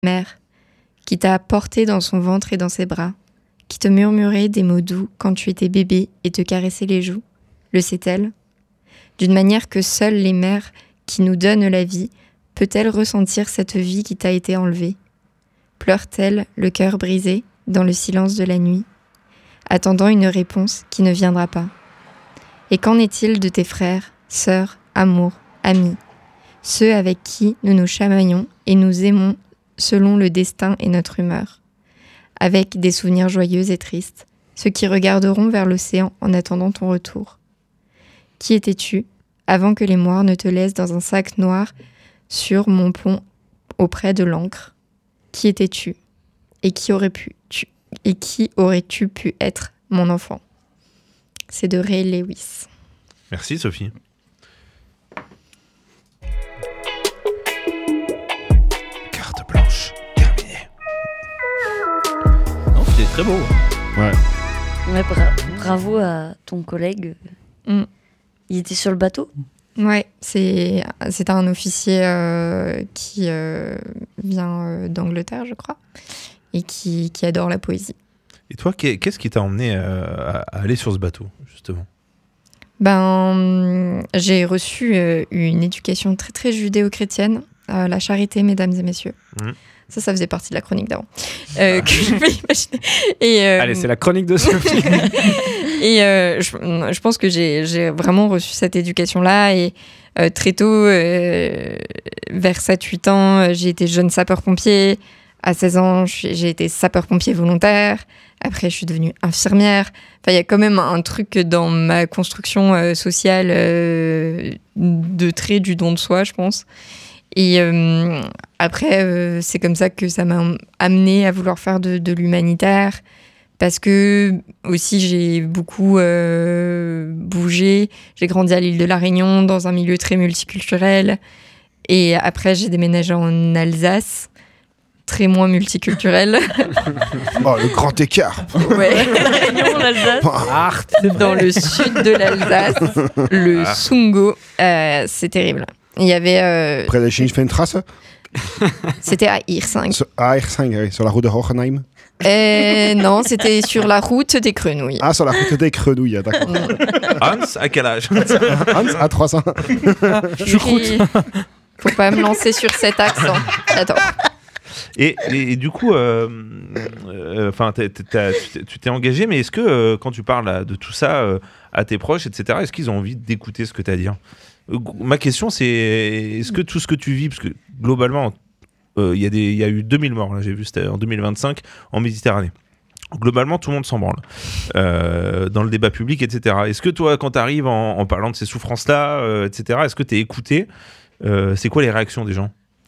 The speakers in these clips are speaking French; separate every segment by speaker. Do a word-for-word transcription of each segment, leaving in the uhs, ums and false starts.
Speaker 1: mère, qui t'a porté dans son ventre et dans ses bras, qui te murmurait des mots doux quand tu étais bébé et te caressait les joues, le sait-elle ? D'une manière que seules les mères qui nous donnent la vie peut-elle ressentir cette vie qui t'a été enlevée ? Pleure-t-elle, le cœur brisé, dans le silence de la nuit, attendant une réponse qui ne viendra pas ? Et qu'en est-il de tes frères, sœurs, amours, amis, ceux avec qui nous nous chamaillons et nous aimons selon le destin et notre humeur, avec des souvenirs joyeux et tristes, ceux qui regarderont vers l'océan en attendant ton retour. Qui étais-tu avant que les moires ne te laissent dans un sac noir sur mon pont auprès de l'ancre ? Qui étais-tu ? Et qui aurais pu tu, et qui aurais-tu pu être mon enfant ? C'est de Ray Lewis.
Speaker 2: Merci Sophie. Carte blanche, terminé.
Speaker 3: Non, c'était très beau.
Speaker 4: Ouais.
Speaker 5: Ouais, bra- bravo à ton collègue.
Speaker 1: Mm.
Speaker 5: Il était sur le bateau ?
Speaker 1: Ouais, c'est, c'est un officier euh, qui euh, vient euh, d'Angleterre, je crois, et qui, qui adore la poésie.
Speaker 2: Et toi, qu'est-ce qui t'a emmené euh, à, à aller sur ce bateau, justement ?
Speaker 1: Ben, j'ai reçu euh, une éducation très très judéo-chrétienne, euh, la charité, mesdames et messieurs. Mmh. Ça, ça faisait partie de la chronique d'avant. Euh, que je vais imaginer. Et, euh,
Speaker 3: Allez, c'est la chronique de Sophie.
Speaker 1: Et euh, je, je pense que j'ai, j'ai vraiment reçu cette éducation-là. Et euh, très tôt, euh, vers sept huit ans, j'ai été jeune sapeur-pompier. À seize ans, j'ai été sapeur-pompier volontaire. Après, je suis devenue infirmière. Enfin, il y a quand même un truc dans ma construction euh, sociale euh, de trait du don de soi, je pense. Et euh, après, euh, c'est comme ça que ça m'a amenée à vouloir faire de, de l'humanitaire. Parce que aussi, j'ai beaucoup euh, bougé. J'ai grandi à l'île de la Réunion, dans un milieu très multiculturel. Et après, j'ai déménagé en Alsace. Très moins multiculturel.
Speaker 4: Oh, le grand écart.
Speaker 1: Ouais.
Speaker 5: La Réunion, l'Alsace.
Speaker 3: Art.
Speaker 1: Dans le sud de l'Alsace, le ah. Sungo, euh, c'est terrible. Il y avait... Euh,
Speaker 4: Près de Schindventrasse.
Speaker 1: C'était à Hirsing.
Speaker 4: So, à Hirsing, oui, sur la route de Hochenheim.
Speaker 1: Euh, non, c'était sur la route des Grenouilles.
Speaker 4: Ah, sur la route des Grenouilles, d'accord.
Speaker 2: Hans, à quel âge ?
Speaker 4: Hans, à trois ans.
Speaker 1: Choucroute. Faut pas me lancer sur cet accent. Attends.
Speaker 2: Et, et, et du coup, euh, euh, tu t'es engagé, mais est-ce que euh, quand tu parles là, de tout ça euh, à tes proches, et cetera, est-ce qu'ils ont envie d'écouter ce que tu as à dire ? euh, Ma question, c'est est-ce que tout ce que tu vis, parce que globalement, il euh, y, y a eu deux mille morts, là, j'ai vu, c'était en deux mille vingt-cinq, en Méditerranée. Globalement, tout le monde s'en branle euh, dans le débat public, et cetera. Est-ce que toi, quand tu arrives en, en parlant de ces souffrances-là, euh, et cetera, est-ce que tu es écouté ? euh, C'est quoi les réactions des gens ?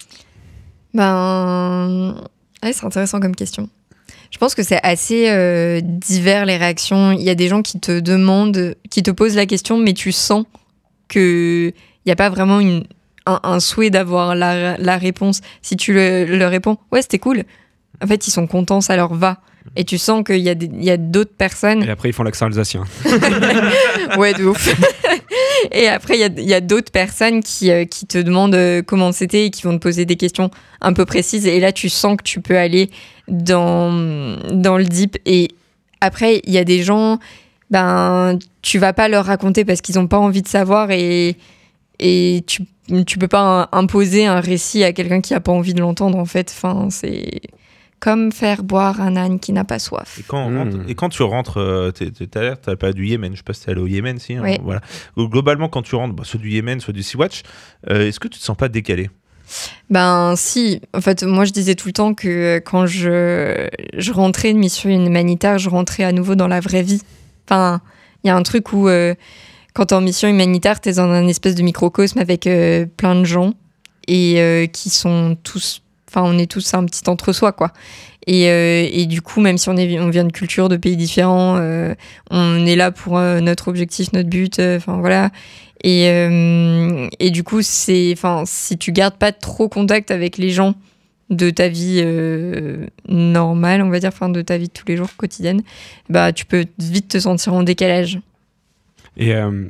Speaker 1: Ben, ouais, c'est intéressant comme question. Je pense que c'est assez euh, divers les réactions. Il y a des gens qui te demandent, qui te posent la question, mais tu sens qu'il n'y a pas vraiment une, un, un souhait d'avoir la, la réponse. Si tu le, leur réponds, ouais, c'était cool. En fait, ils sont contents, ça leur va. Et tu sens qu'il y a, des, il y a d'autres personnes.
Speaker 3: Et après, ils font l'accent alsacien.
Speaker 1: Ouais, de ouf. Et après, il y a, y a d'autres personnes qui, euh, qui te demandent euh, comment c'était et qui vont te poser des questions un peu précises. Et là, tu sens que tu peux aller dans, dans le deep. Et après, il y a des gens, ben, tu vas pas leur raconter parce qu'ils n'ont pas envie de savoir. Et, et tu, tu peux pas imposer un récit à quelqu'un qui n'a pas envie de l'entendre, en fait. Enfin, c'est... comme faire boire un âne qui n'a pas soif.
Speaker 2: Et quand, mmh. rentre, et quand tu rentres, euh, tu as pas du Yémen, je sais pas si tu es allé au Yémen, si. Hein,
Speaker 1: oui.
Speaker 2: Voilà. Globalement, quand tu rentres, bah, soit du Yémen, soit du Sea-Watch, euh, est-ce que tu te sens pas décalé ?
Speaker 1: Ben si, en fait, moi je disais tout le temps que quand je, je rentrais de mission humanitaire, je rentrais à nouveau dans la vraie vie. Enfin, il y a un truc où, euh, quand t'es en mission humanitaire, t'es dans un espèce de microcosme avec euh, plein de gens et euh, qui sont tous... Enfin, on est tous un petit entre-soi, quoi. Et, euh, et du coup, même si on, est, on vient de cultures, de pays différents, euh, on est là pour euh, notre objectif, notre but. Enfin, euh, voilà. Et, euh, et du coup, c'est, si tu gardes pas trop contact avec les gens de ta vie euh, normale, on va dire, de ta vie de tous les jours quotidienne, bah, tu peux vite te sentir en décalage.
Speaker 3: Et euh,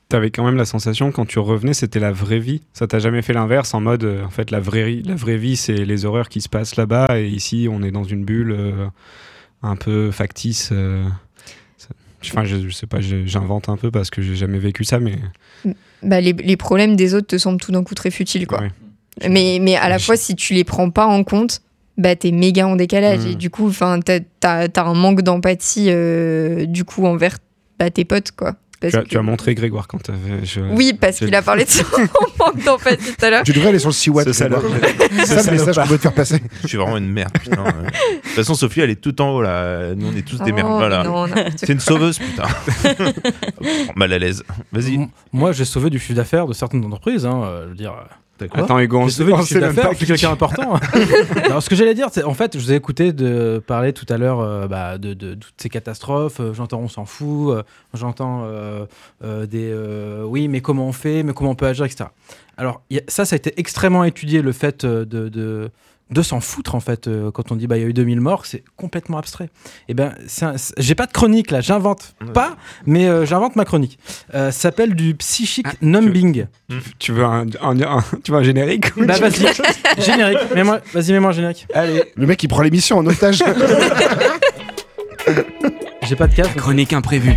Speaker 3: t'avais quand même la sensation, quand tu revenais, c'était la vraie vie. Ça t'a jamais fait l'inverse, en mode, euh, en fait, la vraie, la vraie vie, c'est les horreurs qui se passent là-bas, et ici, on est dans une bulle euh, un peu factice. Euh, ça- Enfin, je, je sais pas, je- j'invente un peu parce que j'ai jamais vécu ça, mais...
Speaker 1: Bah, les, les problèmes des autres te semblent tout d'un coup très futiles, quoi.
Speaker 3: Ouais.
Speaker 1: Mais, mais à la
Speaker 3: Je-
Speaker 1: fois, si tu les prends pas en compte, bah, t'es méga en décalage.
Speaker 3: Mm.
Speaker 1: Et du coup, t'as, t'as, t'as un manque d'empathie, euh, du coup, envers bah, tes potes, quoi. Parce
Speaker 3: Tu as,
Speaker 1: que-
Speaker 3: tu as montré Grégoire quand t'avais... Je...
Speaker 1: Oui, parce
Speaker 3: je-
Speaker 1: qu'il a parlé de son manque d'empathie tout à l'heure.
Speaker 4: Tu devrais aller sur le Sea-Watch.
Speaker 3: Ce salope.
Speaker 4: C'est ça le message qu'on veut te faire passer.
Speaker 2: Je suis vraiment une merde, putain. ouais. De toute façon, Sophie, elle est tout en haut, là. Nous, on est tous des
Speaker 1: Oh,
Speaker 2: merdes. Voilà.
Speaker 1: non, n'importe
Speaker 2: C'est une sauveuse, putain. Mal à l'aise. Vas-y.
Speaker 6: M- Moi, j'ai sauvé du chiffre d'affaires de certaines entreprises. Hein, euh, je veux dire, euh,
Speaker 2: T'as quoi
Speaker 3: Attends, Hugo, on
Speaker 6: j'ai sauvé
Speaker 3: on
Speaker 6: du
Speaker 3: sait
Speaker 6: chiffre
Speaker 3: même
Speaker 6: d'affaires.
Speaker 3: pas
Speaker 6: Je suis
Speaker 3: qui-
Speaker 6: quelqu'un d'important. Alors, ce que j'allais dire, c'est en fait, je vous ai écouté de parler tout à l'heure euh, bah, de, de, de toutes ces catastrophes. Euh, j'entends, on s'en fout. Euh, j'entends euh, euh, des euh, oui, mais comment on fait, mais comment on peut agir, et cetera. Alors, y a- ça, ça a été extrêmement étudié, le fait euh, de. de de s'en foutre en fait euh, quand on dit bah il y a eu deux mille morts, c'est complètement abstrait. Et ben c'est un- c'est- j'ai pas de chronique là, j'invente
Speaker 2: Ouais.
Speaker 6: pas, mais euh, j'invente ma chronique. Euh, ça s'appelle du psychic
Speaker 3: Ah,
Speaker 6: numbing.
Speaker 3: Tu veux un, un- un- tu veux un générique ou
Speaker 6: Bah
Speaker 3: tu-
Speaker 6: vas-y, générique. Mets-moi, vas-y mets-moi un générique.
Speaker 3: Allez.
Speaker 4: Le mec, il prend l'émission en otage.
Speaker 6: J'ai pas de casque.
Speaker 3: Chronique imprévue.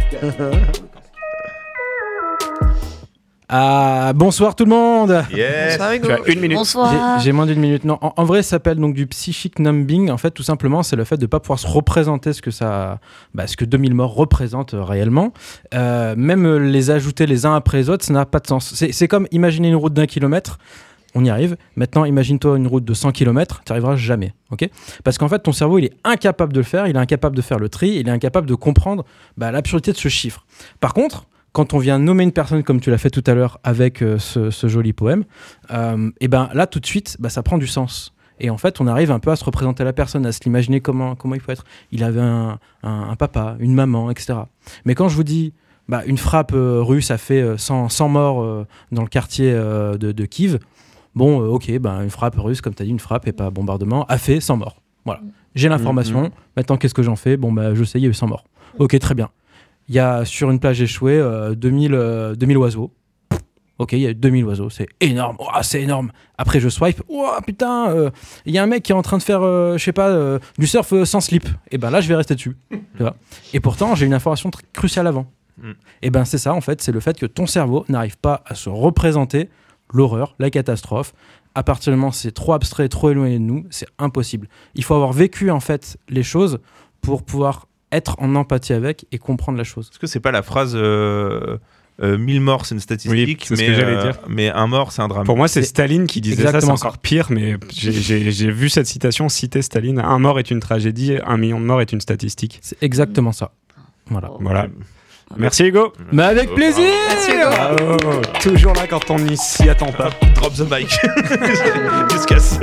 Speaker 6: Ah bonsoir tout le monde.
Speaker 2: Yes.
Speaker 1: Bonsoir, Hugo.
Speaker 3: Tu as une minute.
Speaker 5: Bonsoir.
Speaker 6: J'ai j'ai moins d'une minute. Non, en, en vrai, ça s'appelle donc du psychic numbing. En fait, tout simplement, c'est le fait de pas pouvoir se représenter ce que ça, bah, ce que deux mille morts représentent euh, réellement. Euh, même euh, les ajouter les uns après les autres, ça n'a pas de sens. C'est c'est comme imaginer une route d'un kilomètre. On y arrive. Maintenant, imagine-toi une route de cent kilomètres, tu n'y arriveras jamais. ok Parce qu'en fait, ton cerveau, il est incapable de le faire, il est incapable de faire le tri, il est incapable de comprendre bah, l'absurdité de ce chiffre. Par contre, quand on vient nommer une personne comme tu l'as fait tout à l'heure avec euh, ce, ce joli poème, euh, et ben là, tout de suite, bah, ça prend du sens. Et en fait, on arrive un peu à se représenter la personne, à se l'imaginer comment, comment il faut être. Il avait un, un, un papa, une maman, et cetera. Mais quand je vous dis, bah, une frappe euh, russe a fait euh, cent, cent morts euh, dans le quartier euh, de, de Kiev, bon, euh, ok, bah, une frappe russe, comme tu as dit, une frappe et pas bombardement, a fait cent morts. Voilà. J'ai l'information.
Speaker 3: Mhm.
Speaker 6: Maintenant, qu'est-ce que j'en fais? Bon, bah, je sais, il y a eu cent morts. Ok, très bien. Il y a sur une plage échouée euh, deux mille, euh, deux mille oiseaux. Ok, il y a deux mille oiseaux, c'est énorme. Oh, c'est énorme. Après, je swipe. Oh putain, il euh, y a un mec qui est en train de faire, euh, je sais pas, euh, du surf euh, sans slip. Et ben là, je vais rester dessus. Tu vois. Et pourtant, j'ai une information tr- cruciale avant.
Speaker 2: Mm.
Speaker 6: Et ben c'est ça, en fait, c'est le fait que ton cerveau n'arrive pas à se représenter l'horreur, la catastrophe. À partir du moment où c'est trop abstrait, trop éloigné de nous, c'est impossible. Il faut avoir vécu en fait les choses pour pouvoir être en empathie avec et comprendre la chose.
Speaker 2: Est-ce que c'est pas la phrase euh, euh, mille morts, c'est une statistique,
Speaker 3: Oui, c'est ce
Speaker 2: mais,
Speaker 3: que j'allais
Speaker 2: euh,
Speaker 3: dire.
Speaker 2: mais un mort, c'est un drame.
Speaker 3: Pour moi, c'est
Speaker 6: C'est
Speaker 3: Staline qui disait ça, c'est
Speaker 6: exactement
Speaker 3: encore
Speaker 6: ça.
Speaker 3: pire, mais j'ai- j'ai j'ai vu cette citation citer Staline. Un mort est une tragédie, un million de morts est une statistique.
Speaker 6: C'est exactement ça. Voilà.
Speaker 3: Voilà. Merci Hugo.
Speaker 6: Mais avec plaisir.
Speaker 1: Merci, Hugo.
Speaker 3: Bravo. Toujours là quand on n'y s'y attend pas.
Speaker 2: Drop the mic. Jusqu'à ce.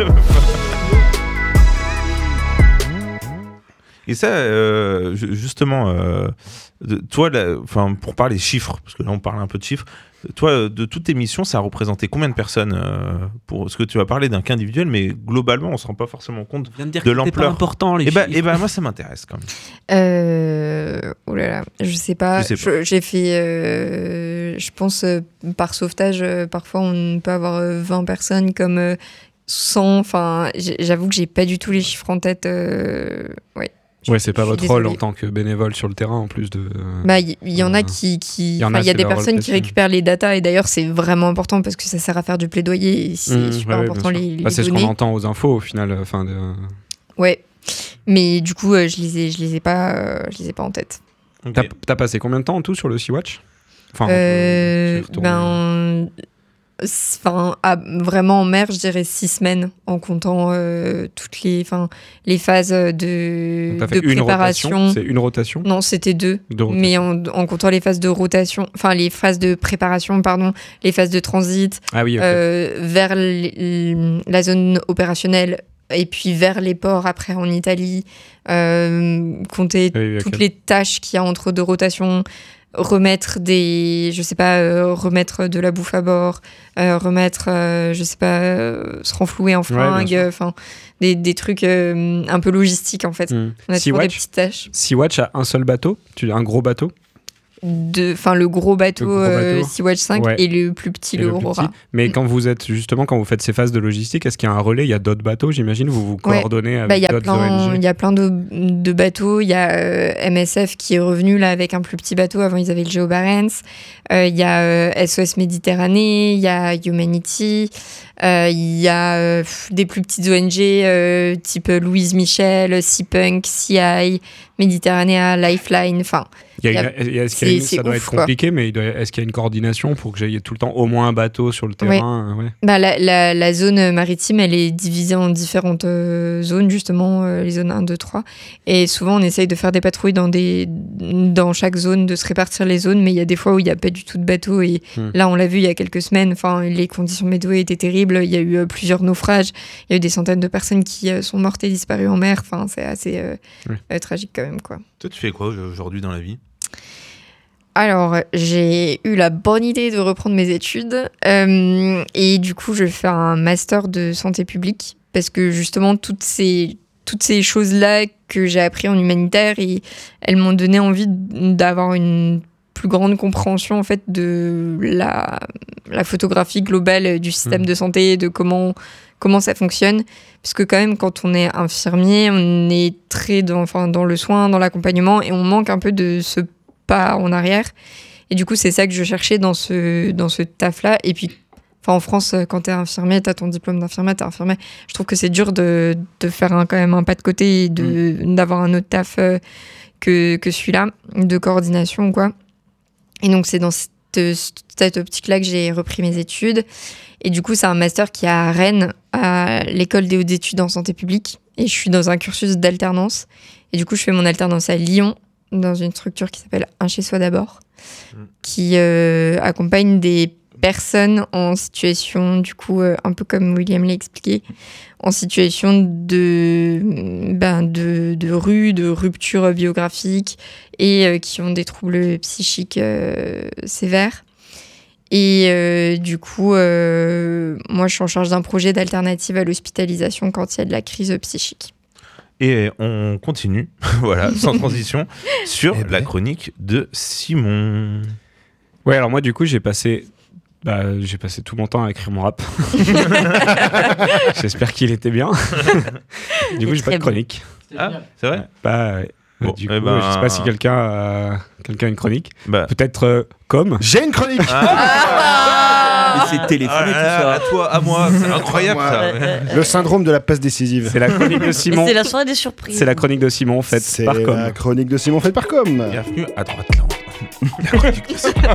Speaker 2: Et ça, euh, ju- justement, euh, de- toi, là, enfin, pour parler chiffres, parce que là on parle un peu de chiffres, toi, de toutes tes missions, ça a représenté combien de personnes euh, pour, parce que tu vas parler d'un cas individuel, mais globalement, on se rend pas forcément compte.
Speaker 7: On vient de dire
Speaker 2: De
Speaker 7: que c'était pas
Speaker 2: l'ampleur.
Speaker 7: important les
Speaker 2: Et bah,
Speaker 7: chiffres.
Speaker 2: et bah, moi, ça m'intéresse quand même.
Speaker 1: Euh... Oh là là, je sais pas.
Speaker 2: Je sais pas.
Speaker 1: Je- J'ai fait, euh, je pense, euh, par sauvetage, euh, parfois on peut avoir euh, vingt personnes comme euh, cent. Enfin, j'ai- j'avoue que j'ai pas du tout les chiffres en tête. euh, Ouais.
Speaker 3: Ouais, c'est pas
Speaker 1: Je suis
Speaker 3: votre rôle
Speaker 1: désolée.
Speaker 3: en tant que bénévole sur le terrain en plus de.
Speaker 1: Bah, il y, y en a
Speaker 3: Euh,
Speaker 1: qui, qui...
Speaker 3: y en a,
Speaker 1: enfin, il y a
Speaker 3: c'est
Speaker 1: des
Speaker 3: leur
Speaker 1: personnes
Speaker 3: rôle
Speaker 1: qui
Speaker 3: précis.
Speaker 1: récupèrent les datas et d'ailleurs c'est vraiment important parce que ça sert à faire du plaidoyer et c'est
Speaker 3: Mmh,
Speaker 1: super
Speaker 3: ouais, ouais,
Speaker 1: important
Speaker 3: bien
Speaker 1: les,
Speaker 3: sûr.
Speaker 1: les
Speaker 3: Bah, c'est ce
Speaker 1: données.
Speaker 3: qu'on entend aux infos au final. euh, Enfin, de...
Speaker 1: Ouais, mais du coup euh, je les ai, je les ai pas, euh, je les ai pas en tête.
Speaker 2: Ok.
Speaker 3: T'as t'as passé combien de temps en tout sur le Sea-Watch Enfin,
Speaker 1: Euh,
Speaker 3: on peut- c'est retourné.
Speaker 1: ben, enfin, à- vraiment en mer, je dirais six semaines en comptant euh, toutes les, enfin, les phases de,
Speaker 3: Donc, t'as fait
Speaker 1: de
Speaker 3: une
Speaker 1: préparation.
Speaker 3: rotation. C'est une rotation.
Speaker 1: Non, c'était deux.
Speaker 3: de rotation.
Speaker 1: Mais en, en comptant les phases de rotation, enfin les phases de préparation, pardon, les phases de transit
Speaker 3: Ah oui, ok.
Speaker 1: euh, vers l- l- la zone opérationnelle et puis vers les ports après en Italie, euh, compter
Speaker 3: Oui, oui, ok.
Speaker 1: toutes les tâches qu'il y a entre deux rotations, remettre des, je sais pas, euh, remettre de la bouffe à bord, euh, remettre, euh, je sais pas, euh, se renflouer en
Speaker 3: bien
Speaker 1: fringues,
Speaker 3: sûr.
Speaker 1: enfin des, des trucs euh, un peu logistiques en fait.
Speaker 3: Hmm.
Speaker 1: On a toujours des
Speaker 3: Sea-Watch
Speaker 1: petites tâches.
Speaker 3: Sea-Watch a un seul bateau, tu un gros bateau.
Speaker 1: de, enfin le gros bateau,
Speaker 3: Le gros
Speaker 1: euh,
Speaker 3: bateau.
Speaker 1: Sea-Watch cinq
Speaker 3: Ouais.
Speaker 1: et le plus petit,
Speaker 3: Et
Speaker 1: le
Speaker 3: le plus
Speaker 1: Aurora.
Speaker 3: petit. Mais quand vous êtes justement, quand vous faites ces phases de logistique, est-ce qu'il y a un relais? Il y a d'autres bateaux, j'imagine? Vous vous
Speaker 1: Ouais.
Speaker 3: coordonnez avec
Speaker 1: Bah, il y a
Speaker 3: d'autres
Speaker 1: plein,
Speaker 3: O N
Speaker 1: il
Speaker 3: G?
Speaker 1: y a plein de, de bateaux. Il y a euh, M S F qui est revenu là avec un plus petit bateau. Avant, ils avaient le Geo Barents. Euh, Il y a euh, S O S Méditerranée. Il y a Humanity. Euh, Il y a euh, pff, des plus petites O N G euh, type Louise Michel, Sea Punk, Sea Eye, Méditerranée, Lifeline. Enfin,
Speaker 3: Il y a
Speaker 1: il y a-
Speaker 3: une- est-ce qu'il y a une-
Speaker 1: c'est-
Speaker 3: ça doit
Speaker 1: c'est
Speaker 3: être
Speaker 1: ouf, quoi.
Speaker 3: compliqué, mais il doit- est-ce qu'il y a une coordination pour que j'aille tout le temps au moins un bateau sur le terrain? Ouais.
Speaker 1: bah, la, la, la zone maritime, elle est divisée en différentes euh, zones, justement, euh, les zones un, deux, trois. Et souvent, on essaye de faire des patrouilles dans, des, dans chaque zone, de se répartir les zones, mais il y a des fois où il n'y a pas du tout de bateau. Et
Speaker 3: Hmm.
Speaker 1: là, on l'a vu il y a quelques semaines, enfin, les conditions météo étaient terribles. Il y a eu euh, plusieurs naufrages. Il y a eu des centaines de personnes qui euh, sont mortes et disparues en mer. Enfin, c'est assez euh,
Speaker 3: Oui.
Speaker 1: euh, tragique quand même, quoi.
Speaker 2: Toi, tu fais quoi aujourd'hui dans la vie?
Speaker 1: Alors, j'ai eu la bonne idée de reprendre mes études euh, et du coup, je vais faire un master de santé publique parce que justement, toutes ces, toutes ces choses-là que j'ai appris en humanitaire, et elles m'ont donné envie d'avoir une plus grande compréhension en fait de la, la photographie globale du système
Speaker 3: Mmh.
Speaker 1: de santé, de comment, comment ça fonctionne. Parce que quand même, quand on est infirmier, on est très dans, enfin, dans le soin, dans l'accompagnement, et on manque un peu de ce pas en arrière. Et du coup, c'est ça que je cherchais dans ce, dans ce taf-là. Et puis, enfin, en France, quand t'es infirmier, t'as ton diplôme d'infirmier, t'es infirmier. Je trouve que c'est dur de, de faire un, quand même un pas de côté et de, d'avoir un autre taf euh, que, que celui-là, de coordination, quoi. Et donc, c'est dans cette, cette optique-là que j'ai repris mes études. Et du coup, c'est un master qui est à Rennes, à l'école des hautes études en santé publique. Et je suis dans un cursus d'alternance. Et du coup, je fais mon alternance à Lyon, dans une structure qui s'appelle Un Chez Soi d'abord,
Speaker 2: Mmh.
Speaker 1: qui euh, accompagne des personnes en situation, du coup, euh, un peu comme William l'a expliqué, en situation de, ben, de, de rue, de rupture biographique, et euh, qui ont des troubles psychiques euh, sévères. Et euh, du coup, euh, moi, je suis en charge d'un projet d'alternative à l'hospitalisation quand il y a de la crise psychique.
Speaker 2: Et on continue, voilà, sans transition, sur
Speaker 4: Eh ben.
Speaker 2: la chronique de Simon.
Speaker 3: Ouais, alors moi, du coup, j'ai passé, bah, j'ai passé tout mon temps à écrire mon rap. J'espère qu'il était bien. Du coup,
Speaker 5: Et
Speaker 3: j'ai pas
Speaker 5: très
Speaker 3: de chronique.
Speaker 2: Ah, c'est vrai?
Speaker 3: Bah, ouais.
Speaker 2: Bon,
Speaker 3: du
Speaker 2: eh
Speaker 3: coup,
Speaker 2: ben-
Speaker 3: je sais pas si quelqu'un a, quelqu'un a une chronique.
Speaker 2: Bah.
Speaker 3: Peut-être euh, comme.
Speaker 4: J'ai une chronique.
Speaker 2: Ah,
Speaker 7: Et c'est téléphoné,
Speaker 2: Ah,
Speaker 7: tout ça.
Speaker 2: à toi, à moi, c'est incroyable ça.
Speaker 5: Ouais, ouais.
Speaker 4: Le syndrome de la passe décisive.
Speaker 3: C'est la chronique de
Speaker 5: Et
Speaker 3: Simon.
Speaker 5: c'est la soirée des surprises.
Speaker 3: C'est la chronique de Simon faite
Speaker 4: C'est
Speaker 3: par com.
Speaker 4: la chronique de Simon faite par com.
Speaker 2: Bienvenue à droite là. La chronique de Simon.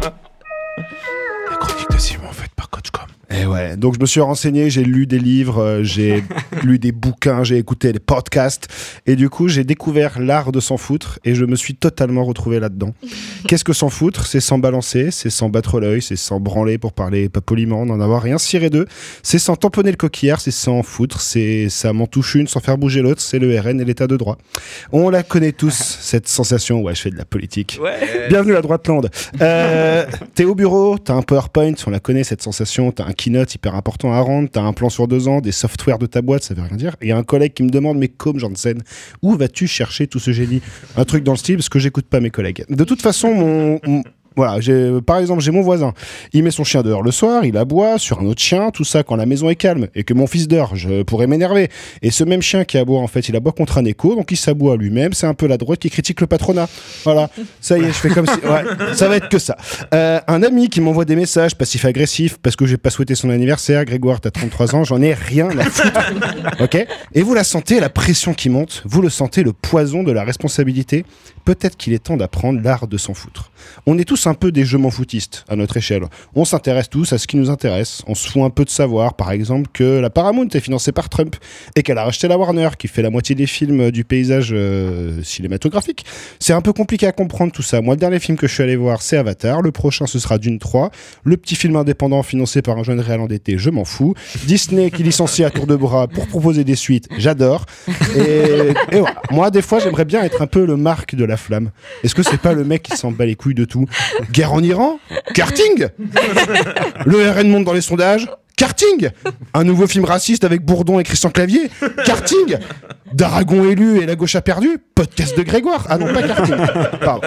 Speaker 2: La chronique de Simon faite par Coach Com.
Speaker 4: Et ouais, donc je me suis renseigné, j'ai lu des livres, euh, j'ai lu des bouquins, j'ai écouté des podcasts, et du coup j'ai découvert l'art de s'en foutre, et je me suis totalement retrouvé là-dedans. Qu'est-ce que s'en foutre? C'est sans balancer, c'est sans battre l'œil, c'est sans branler pour parler pas poliment, n'en avoir rien ciré d'eux, c'est sans tamponner le coquillard, c'est sans foutre, c'est ça m'en touche une sans faire bouger l'autre, c'est le R N et l'état de droit. On la connaît tous, cette sensation, ouais je fais de la politique.
Speaker 2: Ouais.
Speaker 4: Bienvenue à Droite-Lande. Euh, t'es au bureau, t'as un PowerPoint, on la connaît cette sensation, t'as un keynote hyper important à rendre, t'as un plan sur deux ans, des softwares de ta boîte, ça veut rien dire. Et il y a un collègue qui me demande, mais comme Janssen, où vas-tu chercher tout ce génie? Un truc dans le style, parce que j'écoute pas mes collègues. De toute façon, mon... mon- Voilà, j'ai, par exemple, j'ai mon voisin. Il met son chien dehors le soir, il aboie sur un autre chien, tout ça quand la maison est calme et que mon fils dort, je pourrais m'énerver. Et ce même chien qui aboie, en fait, il aboie contre un écho, donc il s'aboie lui-même. C'est un peu la droite qui critique le patronat. Voilà, ça y est, je fais comme si. Ouais, ça va être que ça. Euh, un ami qui m'envoie des messages passifs-agressifs parce que j'ai pas souhaité son anniversaire. Grégoire, t'as trente-trois ans, j'en ai rien à foutre. Ok? Et vous la sentez, la pression qui monte, vous le sentez, le poison de la responsabilité. Peut-être qu'il est temps d'apprendre l'art de s'en foutre. On est tous un peu des je m'en foutistes à notre échelle. On s'intéresse tous à ce qui nous intéresse. On se fout un peu de savoir, par exemple, que la Paramount est financée par Trump et qu'elle a racheté la Warner, qui fait la moitié des films du paysage euh, cinématographique. C'est un peu compliqué à comprendre tout ça. Moi, le dernier film que je suis allé voir, c'est Avatar. Le prochain, ce sera Dune trois. Le petit film indépendant financé par un jeune réal endetté, je m'en fous. Disney qui licencie à tour de bras pour proposer des suites, j'adore. Et, et voilà. Moi, des fois, j'aimerais bien être un peu le Marc de la flamme. Est-ce que c'est pas le mec qui s'en bat les couilles de tout? Guerre en Iran? Karting? Le R N monte dans les sondages? Karting? Un nouveau film raciste avec Bourdon et Christian Clavier? Karting? D'Aragon élu et la gauche a perdu. Podcast de Grégoire. Ah non, pas karting. Pardon.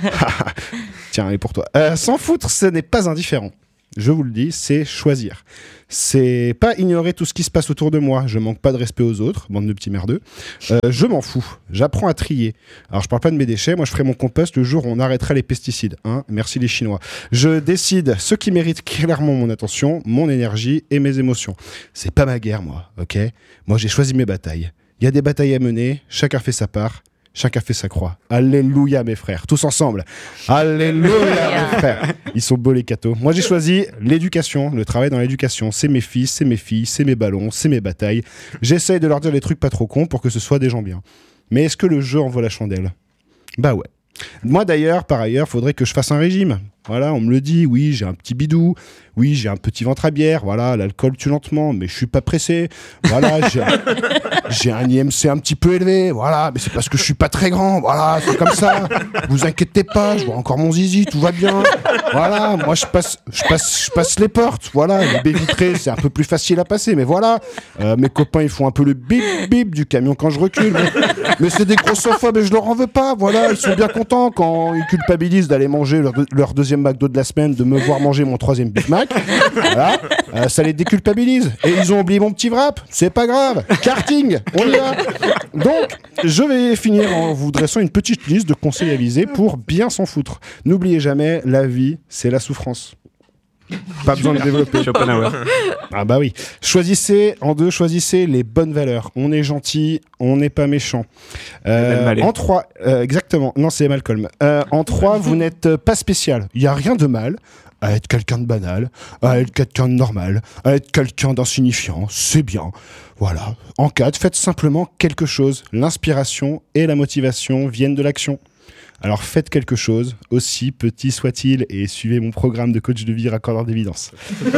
Speaker 4: Tiens, et pour toi. Euh, s'en foutre, ce n'est pas indifférent. Je vous le dis, c'est choisir. C'est pas ignorer tout ce qui se passe autour de moi. Je manque pas de respect aux autres, bande de petits merdeux. Euh, je m'en fous. J'apprends à trier. Alors, je parle pas de mes déchets. Moi, je ferai mon compost le jour où on arrêtera les pesticides. Hein. Merci les Chinois. Je décide ce qui mérite clairement mon attention, mon énergie et mes émotions. C'est pas ma guerre, moi. Ok ? Moi, j'ai choisi mes batailles. Il y a des batailles à mener. Chacun fait sa part. Chacun fait sa croix. Alléluia, mes frères. Tous ensemble. Alléluia, mes frères. Ils sont beaux, les cathos. Moi, j'ai choisi l'éducation, le travail dans l'éducation. C'est mes fils, c'est mes filles, c'est mes ballons, c'est mes batailles. J'essaye de leur dire des trucs pas trop cons pour que ce soit des gens bien. Mais est-ce que le jeu en vaut la chandelle ? Bah ouais. Moi, d'ailleurs, par ailleurs, faudrait que je fasse un régime. Voilà, on me le dit. Oui, j'ai un petit bidou. Oui, j'ai un petit ventre à bière. Voilà, l'alcool tue lentement, mais je suis pas pressé. Voilà, j'ai un, j'ai un I M C un petit peu élevé. Voilà, mais c'est parce que je suis pas très grand. Voilà, c'est comme ça. Vous inquiétez pas, je vois encore mon zizi, tout va bien. Voilà, moi je passe, je passe, je passe les portes. Voilà, les baies vitrées, c'est un peu plus facile à passer, mais voilà. Euh, mes copains, ils font un peu le bip bip du camion quand je recule. Mais, mais c'est des grossophobes et je leur en veux pas. Voilà, ils sont bien contents quand ils culpabilisent d'aller manger leur, leur deuxième McDo de la semaine, de me voir manger mon troisième Big Mac. Voilà, euh, ça les déculpabilise. Et ils ont oublié mon petit wrap, c'est pas grave. Karting, on y va. Donc, je vais finir en vous dressant une petite liste de conseils à viser pour bien s'en foutre. N'oubliez jamais, la vie, c'est la souffrance. Pas besoin de développer.
Speaker 3: Schopenhauer.
Speaker 4: Ah bah oui. Choisissez, en deux, choisissez les bonnes valeurs. On est gentil, on n'est pas méchant. Euh, en trois, euh, exactement. Non, c'est Malcolm. Euh, en trois, vous n'êtes pas spécial. Il n'y a rien de mal à être quelqu'un de banal, à être quelqu'un de normal, à être quelqu'un d'insignifiant. C'est bien. Voilà. En quatre, faites simplement quelque chose. L'inspiration et la motivation viennent de l'action. Alors faites quelque chose, aussi petit soit-il, et suivez mon programme de coach de vie raccordeur d'évidence.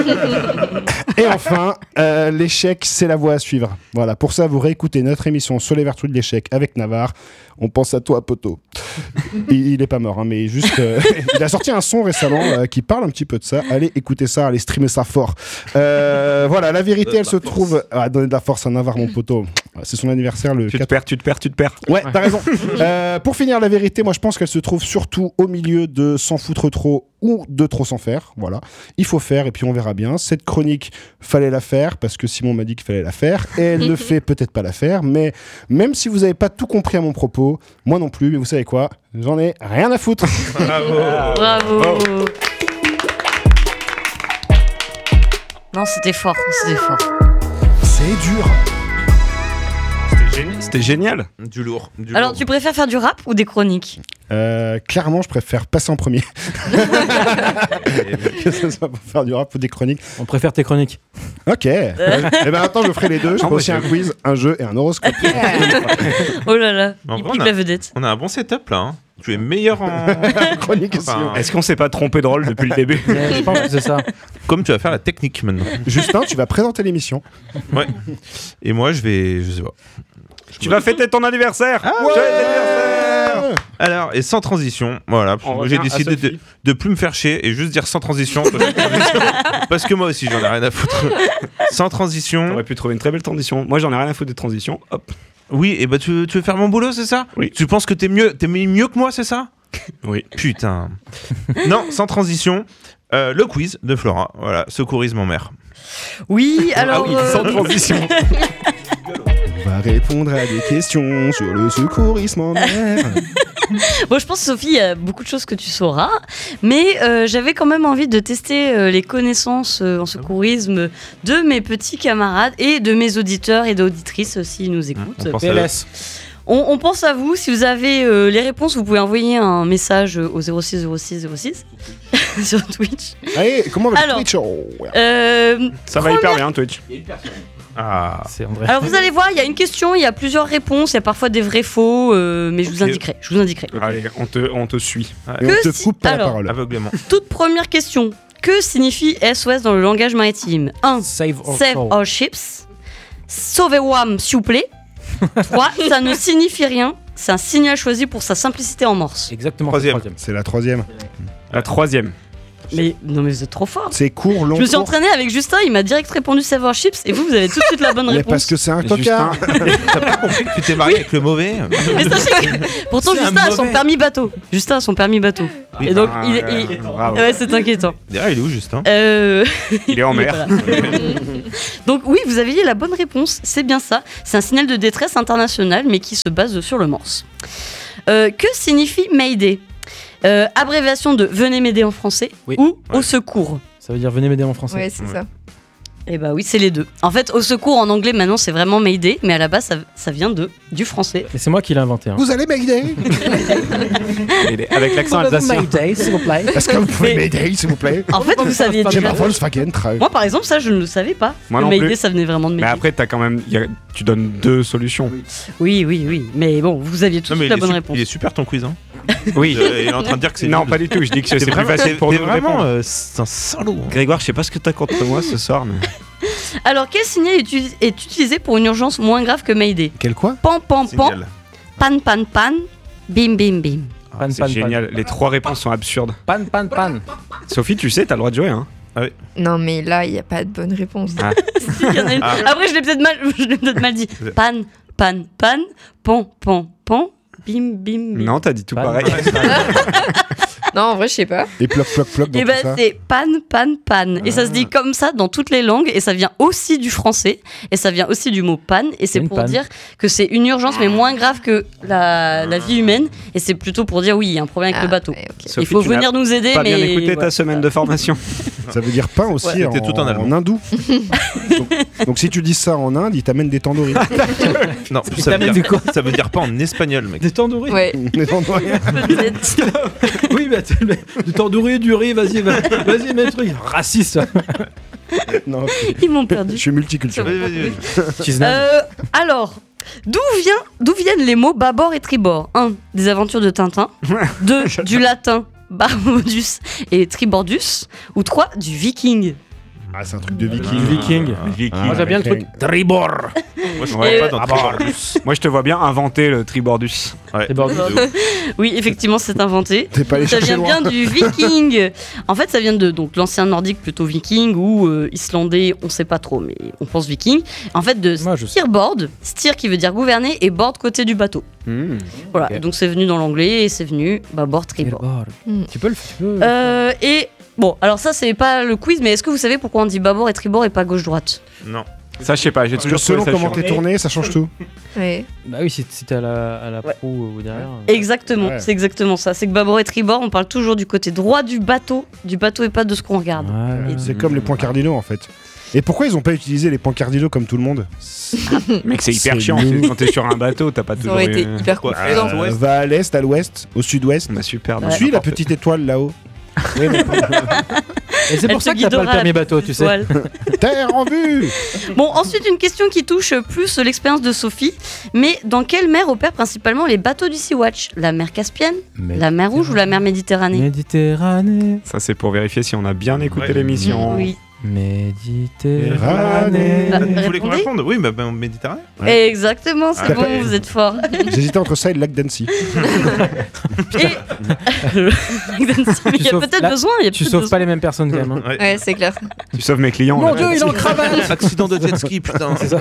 Speaker 4: Et enfin, euh, l'échec, c'est la voie à suivre. Voilà, pour ça, vous réécoutez notre émission sur les vertus de l'échec avec Navarre. On pense à toi, poteau. il, il est pas mort, hein, mais juste... Euh, il a sorti un son récemment euh, qui parle un petit peu de ça. Allez écouter ça, allez streamer ça fort. Euh, voilà, la vérité, elle se trouve... Ah, donner de la force à Navarre, mon poteau. C'est son anniversaire le
Speaker 3: Tu
Speaker 4: quatre...
Speaker 3: te perds, tu te perds, tu te perds.
Speaker 4: Ouais, t'as raison. euh, pour finir, la vérité, moi je pense qu'elle se trouve surtout au milieu de s'en foutre trop ou de trop s'en faire. Voilà. Il faut faire et puis on verra bien. Cette chronique, fallait la faire parce que Simon m'a dit qu'il fallait la faire. Et elle ne fait peut-être pas la faire, mais même si vous n'avez pas tout compris à mon propos, moi non plus, mais vous savez quoi ? J'en ai rien à foutre.
Speaker 2: Bravo.
Speaker 5: Bravo.
Speaker 2: Bravo.
Speaker 5: Non, c'était fort, c'était fort.
Speaker 4: C'est dur.
Speaker 3: C'était génial. C'était génial.
Speaker 2: Du lourd. Du
Speaker 5: Alors,
Speaker 2: lourd.
Speaker 5: tu préfères faire du rap ou des chroniques ?
Speaker 4: Euh, clairement, je préfère passer en premier. Que ce soit pour faire du rap ou des chroniques.
Speaker 6: On préfère tes chroniques.
Speaker 4: Ok. Et ben maintenant, je ferai les deux. Je ferai aussi un quiz, un jeu et un horoscope.
Speaker 5: Oh là là,
Speaker 2: En
Speaker 5: il
Speaker 2: vrai,
Speaker 5: pique
Speaker 2: on a-
Speaker 5: la vedette.
Speaker 2: On a un bon setup là. Hein. Tu es meilleur en.
Speaker 4: Chronique aussi.
Speaker 2: Enfin,
Speaker 3: Est-ce qu'on s'est pas trompé de rôle depuis le début?
Speaker 6: Mais je pense que c'est ça.
Speaker 2: Comme tu vas faire la technique maintenant.
Speaker 4: Justin, tu vas présenter l'émission.
Speaker 2: Ouais. Et moi, je vais. Je sais pas.
Speaker 3: Tu vas fêter ton anniversaire.
Speaker 4: Ouais.
Speaker 3: Joyeux anniversaire.
Speaker 2: Alors, et sans transition, voilà.
Speaker 3: On
Speaker 2: Moi, j'ai
Speaker 3: revient à
Speaker 2: décidé de,
Speaker 3: Sophie.
Speaker 2: de plus me faire chier et juste dire sans transition. Parce que, parce que moi aussi, j'en ai rien à foutre. Sans transition.
Speaker 3: T'aurais pu trouver une très belle transition. Moi, j'en ai rien à foutre des transitions. Hop.
Speaker 2: Oui, et bah tu, tu veux faire mon boulot, c'est ça?
Speaker 3: Oui.
Speaker 2: Tu penses que t'es mieux, t'es mieux que moi, c'est ça?
Speaker 3: Oui.
Speaker 2: Putain. Non, sans transition. Euh, le quiz de Flora. Voilà, secourisme en mer.
Speaker 5: Oui, alors.
Speaker 3: Ah oui,
Speaker 5: euh,
Speaker 3: sans transition.
Speaker 4: On va répondre à des questions sur le secourisme en mer.
Speaker 5: Bon, je pense, Sophie, il y a beaucoup de choses que tu sauras, mais euh, j'avais quand même envie de tester euh, les connaissances euh, en secourisme de mes petits camarades et de mes auditeurs et d'auditrices euh, s'ils nous écoutent.
Speaker 2: On pense
Speaker 6: P L S.
Speaker 5: On, on pense à vous. Si vous avez euh, les réponses, vous pouvez envoyer un message euh, au zéro six zéro six zéro six sur Twitch.
Speaker 4: Allez, comment va le
Speaker 5: Alors.
Speaker 4: Twitch? Oh, ouais.
Speaker 5: Euh,
Speaker 3: Ça va hyper bien, Twitch.
Speaker 2: Ah.
Speaker 6: C'est André.
Speaker 5: alors vous allez voir, il y a une question, il y a plusieurs réponses, il y a parfois des vrais faux, euh, mais je vous
Speaker 3: Ok.
Speaker 5: indiquerai. Je vous indiquerai.
Speaker 3: Allez, on te, on te suit.
Speaker 4: Et on
Speaker 5: que
Speaker 4: te
Speaker 5: si-
Speaker 4: coupe pas la
Speaker 5: alors.
Speaker 4: parole.
Speaker 2: Aveuglément.
Speaker 5: Toute première question. Que signifie S O S dans le langage maritime? un.
Speaker 6: Save all
Speaker 5: Save
Speaker 6: soul.
Speaker 5: all ships. Sauvez-Wam, s'il vous plaît. trois. Ça ne signifie rien. C'est un signal choisi pour sa simplicité en morse.
Speaker 6: Exactement.
Speaker 2: Troisième.
Speaker 6: troisième.
Speaker 4: C'est la troisième.
Speaker 3: La troisième.
Speaker 5: Mais non, mais vous êtes trop fort.
Speaker 4: C'est court, long.
Speaker 5: Je me suis
Speaker 4: court.
Speaker 5: entraîné avec Justin, il m'a direct répondu savoir chips, et vous, vous avez tout de suite la bonne
Speaker 4: Mais
Speaker 5: réponse.
Speaker 4: parce que c'est un
Speaker 3: Justin,
Speaker 4: tocard.
Speaker 2: T'as pas compris que tu t'es marié avec le mauvais?
Speaker 5: Mais sachez que pourtant
Speaker 2: C'est un
Speaker 5: Justin a son
Speaker 2: mauvais.
Speaker 5: permis bateau. Justin a son permis bateau.
Speaker 2: Oui.
Speaker 5: Et donc
Speaker 3: Ah,
Speaker 5: il, est-
Speaker 3: ouais,
Speaker 5: il-
Speaker 3: bravo.
Speaker 5: ouais, c'est inquiétant.
Speaker 2: D'ailleurs, il est où, Justin?
Speaker 5: Euh...
Speaker 3: Il est en
Speaker 5: il est
Speaker 3: mer.
Speaker 5: pas là. Donc oui, vous aviez la bonne réponse, c'est bien ça. C'est un signal de détresse international, mais qui se base sur le morse. Euh, que signifie Mayday? Euh, abréviation de venez m'aider en français
Speaker 6: Oui.
Speaker 5: ou
Speaker 2: Ouais.
Speaker 5: au secours.
Speaker 6: Ça veut dire venez m'aider en français.
Speaker 1: Ouais, c'est
Speaker 2: Ouais.
Speaker 1: ça.
Speaker 5: Eh bah oui, c'est les deux. En fait, au secours en anglais maintenant c'est vraiment Mayday, mais à la base ça, ça vient de du français.
Speaker 6: Et c'est moi qui l'ai inventé. Hein.
Speaker 4: Vous allez m'aider?
Speaker 3: Il est- Avec l'accent alsacien.
Speaker 6: s'il vous plaît.
Speaker 4: Est-ce que vous pouvez
Speaker 5: Mais-
Speaker 4: m'aider, s'il vous plaît?
Speaker 5: En fait, vous saviez
Speaker 4: J'ai
Speaker 5: déjà.
Speaker 4: ma Volkswagen Trail.
Speaker 5: Moi par exemple, ça je ne le savais pas.
Speaker 3: Moi
Speaker 5: Le
Speaker 3: non
Speaker 5: Mayday
Speaker 3: plus.
Speaker 5: ça venait vraiment de
Speaker 3: Mais
Speaker 5: Mayday.
Speaker 3: après, t'as quand même, y a- tu donnes deux solutions.
Speaker 5: Oui, oui, oui. Mais bon, vous aviez tous
Speaker 2: Non, mais il
Speaker 5: la
Speaker 2: est,
Speaker 5: bonne
Speaker 2: su-
Speaker 5: réponse.
Speaker 2: il est super ton quiz. Hein.
Speaker 3: Oui.
Speaker 2: Euh, il est en train de dire que c'est
Speaker 3: Non,
Speaker 2: nul.
Speaker 3: pas du tout. Je dis que c'est
Speaker 2: T'es
Speaker 3: plus
Speaker 2: vraiment,
Speaker 3: facile
Speaker 2: t'es-
Speaker 3: pour
Speaker 2: t'es
Speaker 3: nous
Speaker 2: vraiment
Speaker 3: répondre.
Speaker 2: euh, c'est un salaud. hein.
Speaker 3: Grégoire, je sais pas ce que t'as contre moi ce soir, mais.
Speaker 5: Alors, quel signal est, uti- est utilisé pour une urgence moins grave que Mayday?
Speaker 4: Quel quoi?
Speaker 5: Pan, pan, pan,
Speaker 2: Signal.
Speaker 5: pan, pan, pan, bim, bim, bim.
Speaker 6: Pan,
Speaker 3: C'est
Speaker 6: pan,
Speaker 3: génial. Les trois réponses sont absurdes.
Speaker 6: Pan, pan, pan.
Speaker 3: Sophie, tu sais, t'as le droit de jouer, hein.
Speaker 1: Non, mais là, il n'y a pas de bonne réponse.
Speaker 3: Ah.
Speaker 5: Il y en a une.
Speaker 2: Ah.
Speaker 5: Après, je l'ai peut-être mal, je l'ai peut-être mal dit. Pan, pan, pan, pan, pan, pan, bim, bim, bim.
Speaker 3: Non, t'as dit tout
Speaker 6: Pan,
Speaker 3: pareil.
Speaker 6: pan, pan.
Speaker 1: Non, en vrai, je sais pas.
Speaker 4: Et ploc, ploc, ploc dans
Speaker 5: Et
Speaker 4: tout
Speaker 5: ben
Speaker 4: ça.
Speaker 5: c'est pan, pan, pan. Et ça se dit comme ça dans toutes les langues. Et ça vient aussi du français. Et ça vient aussi du mot pan. Et c'est
Speaker 6: Une
Speaker 5: pour
Speaker 6: panne.
Speaker 5: dire que c'est une urgence, mais moins grave que la, la vie humaine. Et c'est plutôt pour dire oui, il y a un problème avec
Speaker 1: Ah,
Speaker 5: le bateau.
Speaker 1: ouais, ok.
Speaker 5: Il
Speaker 3: Sophie,
Speaker 5: faut
Speaker 3: tu n'as
Speaker 5: venir nous aider.
Speaker 3: Pas
Speaker 5: mais
Speaker 3: bien écouté ta
Speaker 5: voilà.
Speaker 3: semaine de formation.
Speaker 4: Ça veut dire pain aussi
Speaker 2: Ouais,
Speaker 4: en,
Speaker 2: c'était tout en allemand.
Speaker 4: hindou. donc, donc si tu dis ça en Inde, ils t'amènent des tandoori.
Speaker 2: Non,
Speaker 6: Il
Speaker 2: ça veut,
Speaker 6: t'amène
Speaker 2: dire,
Speaker 6: du quoi
Speaker 2: ça veut dire pas en espagnol, mec.
Speaker 6: Des tandoori.
Speaker 1: Ouais.
Speaker 4: Des tandoori.
Speaker 5: Peut-être.
Speaker 6: Oui, bah, tu- mais du tandoori, du riz, vas-y, va- vas-y, mets le truc. Raciste.
Speaker 4: Non,
Speaker 5: Ils m'ont
Speaker 4: je
Speaker 5: perdu.
Speaker 4: suis multiculturel.
Speaker 2: Vas-y, vas-y, vas-y.
Speaker 6: Cheese naan.
Speaker 5: Euh, alors, d'où vient, d'où viennent les mots bâbord et tribord? un. Des aventures de Tintin. deux. Du latin barbodus et tribordus. Ou trois. Du viking.
Speaker 4: Ah, c'est un truc de
Speaker 6: Du
Speaker 4: viking.
Speaker 6: viking.
Speaker 4: Ah,
Speaker 6: Moi, j'aime bien le truc.
Speaker 4: viking.
Speaker 6: Tribord.
Speaker 2: Moi, je
Speaker 3: Ouais.
Speaker 2: crois pas dans
Speaker 3: Ah,
Speaker 2: Tribordus.
Speaker 3: Moi, je te vois bien inventer le tribordus.
Speaker 2: Ouais.
Speaker 6: Tribordus.
Speaker 2: de ouf.
Speaker 5: Oui, effectivement, c'est inventé.
Speaker 4: T'es pas allé
Speaker 5: Ça
Speaker 4: chercher
Speaker 5: vient
Speaker 4: loin.
Speaker 5: bien du viking. En fait, ça vient de donc l'ancien nordique plutôt viking ou euh, islandais, on sait pas trop, mais on pense viking. En fait, de
Speaker 6: Moi, je sais.
Speaker 5: steerboard, steer qui veut dire gouverner et board côté du bateau.
Speaker 3: Mmh.
Speaker 5: Voilà,
Speaker 6: Ok.
Speaker 5: donc c'est venu dans l'anglais et c'est venu bâbord tribord.
Speaker 6: Tribord.
Speaker 1: Hmm.
Speaker 6: Tu peux le tu peux-
Speaker 5: Euh, et bon, alors ça c'est pas le quiz, mais est-ce que vous savez pourquoi on dit bâbord et tribord et pas gauche droite?
Speaker 2: Non.
Speaker 3: Ça, je sais pas. J'ai
Speaker 4: Parce que
Speaker 3: toujours trouvé
Speaker 4: selon
Speaker 3: ça
Speaker 4: comment
Speaker 3: chiant.
Speaker 4: t'es tourné, ça change tout.
Speaker 1: Ouais.
Speaker 6: Bah oui, si, si t'es à la, à la
Speaker 5: Ouais.
Speaker 6: proue ou derrière.
Speaker 5: Exactement,
Speaker 4: Ouais.
Speaker 5: c'est exactement ça. C'est que bâbord et tribord, on parle toujours du côté droit du bateau, du bateau et pas de ce qu'on regarde.
Speaker 6: Ouais.
Speaker 4: C'est comme les points cardinaux en fait. Et pourquoi ils ont pas utilisé les points cardinaux comme tout le monde?
Speaker 3: Mec, c'est hyper
Speaker 4: C'est
Speaker 3: chiant.
Speaker 4: nul.
Speaker 3: C'est- Quand t'es sur un bateau, t'as pas
Speaker 1: Ça
Speaker 3: toujours.
Speaker 1: aurait été
Speaker 3: eu-
Speaker 1: hyper
Speaker 2: Quoi,
Speaker 1: confusant.
Speaker 2: euh,
Speaker 4: Euh, Va à l'est, à l'ouest, au sud-ouest.
Speaker 3: Bah, super.
Speaker 5: Ouais.
Speaker 4: Suis la petite étoile là-haut. Oui, mais-
Speaker 6: Et c'est
Speaker 5: Elle
Speaker 6: pour
Speaker 5: te
Speaker 6: ça que t'as pas
Speaker 5: guidera
Speaker 6: le permis
Speaker 5: la
Speaker 6: bateau,
Speaker 5: petite
Speaker 6: tu sais.
Speaker 5: étoile.
Speaker 4: Terre en vue.
Speaker 5: Bon, ensuite, une question qui touche plus l'expérience de Sophie. Mais dans quelle mer opèrent principalement les bateaux du Sea-Watch? La mer Caspienne, la mer Rouge ou la mer Méditerranée?
Speaker 6: Méditerranée.
Speaker 3: Ça, c'est pour vérifier si on a bien écouté
Speaker 2: Ouais.
Speaker 3: l'émission.
Speaker 5: Oui,
Speaker 6: Méditerranée.
Speaker 5: Bah,
Speaker 2: Vous voulez qu'on
Speaker 5: répondez
Speaker 2: réponde? Oui, bah, bah, en Méditerranée.
Speaker 4: Ouais.
Speaker 5: exactement, c'est
Speaker 2: Ah,
Speaker 5: bon,
Speaker 4: ouais.
Speaker 5: vous êtes fort.
Speaker 4: J'hésitais entre ça et le lac d'Annecy.
Speaker 5: Et il y a
Speaker 6: sauves-
Speaker 5: peut-être
Speaker 6: là,
Speaker 5: besoin, il y a
Speaker 6: Tu
Speaker 5: peut-être
Speaker 6: sauves
Speaker 5: besoin.
Speaker 6: pas les mêmes personnes quand même. hein.
Speaker 2: Ouais.
Speaker 1: Ouais, c'est clair.
Speaker 3: Tu sauves mes clients.
Speaker 6: Mon
Speaker 3: là.
Speaker 6: dieu, il est en cravate.
Speaker 2: Accident de jet ski, putain.
Speaker 6: C'est ça.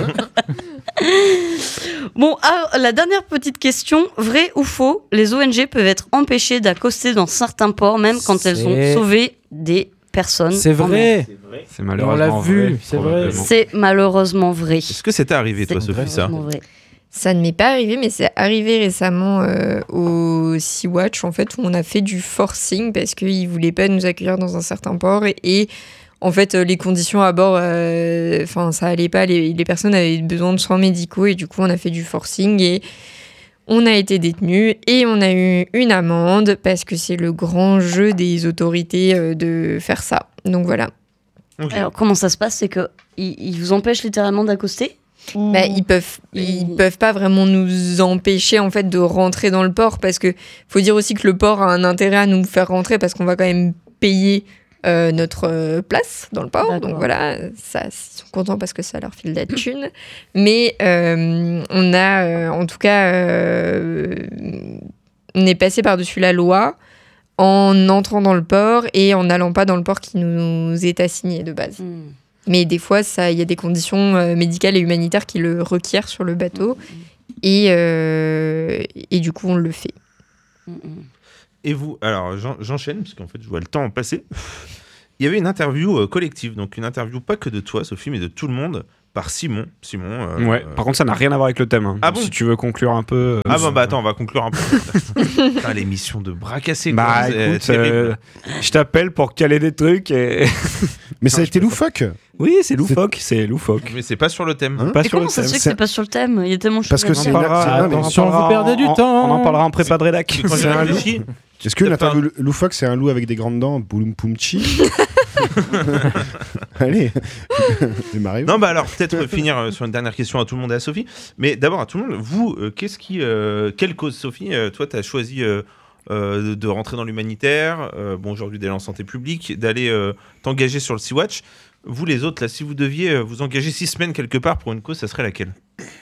Speaker 5: Bon, alors, la dernière petite question, vrai ou faux, les O N G peuvent être empêchées d'accoster dans certains ports, même quand elles ont
Speaker 6: C'est-
Speaker 5: sauvé des personnes.
Speaker 6: C'est
Speaker 5: en mer.
Speaker 6: vrai.
Speaker 3: C'est
Speaker 6: On
Speaker 3: malheureusement
Speaker 6: l'a vu,
Speaker 3: vrai,
Speaker 6: c'est vrai.
Speaker 3: probablement.
Speaker 5: C'est malheureusement vrai.
Speaker 2: Est-ce que c'était arrivé, toi,
Speaker 5: C'est
Speaker 2: Sophie, ça?
Speaker 5: malheureusement vrai.
Speaker 1: Ça ne m'est pas arrivé, mais c'est arrivé récemment euh, au Sea-Watch, en fait, où on a fait du forcing parce qu'ils ne voulaient pas nous accueillir dans un certain port. Et, et, en fait, euh, les conditions à bord, enfin, ça allait pas. Les, les personnes avaient besoin de soins médicaux et du coup, on a fait du forcing et on a été détenus et on a eu une amende parce que c'est le grand jeu des autorités euh, de faire ça. Donc voilà.
Speaker 2: Ok.
Speaker 5: Alors, comment ça se passe? C'est que ils, ils vous empêchent littéralement d'accoster? Ou-
Speaker 1: Bah, ils peuvent, ils
Speaker 5: Ils-
Speaker 1: peuvent pas vraiment nous empêcher en fait de rentrer dans le port parce que faut dire aussi que le port a un intérêt à nous faire rentrer parce qu'on va quand même payer euh, notre euh, place dans le port.
Speaker 5: D'accord.
Speaker 1: Donc voilà, ça, ils sont contents parce que ça leur file de la thune. Mais euh, on a, euh, en tout cas, euh, on est passé par-dessus la loi en entrant dans le port et en n'allant pas dans le port qui nous est assigné de base.
Speaker 5: Mm.
Speaker 1: Mais des fois, ça, il y a des conditions euh, médicales et humanitaires qui le requièrent sur le bateau. Et, euh, et du coup, on le fait.
Speaker 5: Mm.
Speaker 2: Et vous, alors j'en- j'enchaîne, parce qu'en fait, je vois le temps passer. Il y avait une interview euh, collective, donc une interview pas que de toi, Sophie, mais de tout le monde, par Simon. Simon. euh,
Speaker 3: Ouais,
Speaker 2: euh,
Speaker 3: par contre, ça n'a rien à voir avec le thème. hein.
Speaker 2: Ah bon
Speaker 3: Si tu veux conclure un peu. euh,
Speaker 2: Ah bon, bah attends, on va conclure un peu. Putain, l'émission de bras cassés, quoi.
Speaker 3: Bah
Speaker 2: C'est
Speaker 3: écoute,
Speaker 2: terrible.
Speaker 3: euh, je t'appelle pour caler des trucs et.
Speaker 4: Mais ça a
Speaker 2: je
Speaker 4: été
Speaker 2: peux
Speaker 4: loufoque.
Speaker 3: Oui, c'est loufoque, c'est loufoque.
Speaker 2: Mais c'est pas sur le thème.
Speaker 4: Hein
Speaker 3: Pas
Speaker 5: Et
Speaker 3: sur le
Speaker 5: comment ça
Speaker 3: thème.
Speaker 5: se fait que
Speaker 4: C'est-
Speaker 5: c'est pas sur le thème? Il y a tellement de
Speaker 4: Parce
Speaker 5: choses
Speaker 4: que
Speaker 5: à
Speaker 4: c'est
Speaker 5: dire.
Speaker 4: une-
Speaker 3: parlera-
Speaker 4: c'est- non, mais-
Speaker 6: Attention,
Speaker 3: parlera
Speaker 6: vous perdez du
Speaker 3: en-
Speaker 6: temps.
Speaker 3: On en parlera en prépa de rédac.
Speaker 2: Quand j'ai
Speaker 4: C'est un
Speaker 2: réfléchi,
Speaker 4: Est-ce qu'une
Speaker 2: T'as
Speaker 4: interview loufoque, c'est un loup avec des grandes dents, boulum poumchi Allez, démarrez.
Speaker 2: Non, bah alors peut-être finir euh, sur une dernière question à tout le monde et à Sophie. Mais d'abord à tout le monde, vous, euh, qu'est-ce qui, euh, quelle cause, Sophie euh, toi, tu as choisi euh, euh, de, de rentrer dans l'humanitaire, euh, bon aujourd'hui d'aller en santé publique, d'aller euh, t'engager sur le Sea-Watch. Vous les autres, là, si vous deviez euh, vous engager six semaines quelque part pour une cause, ça serait laquelle?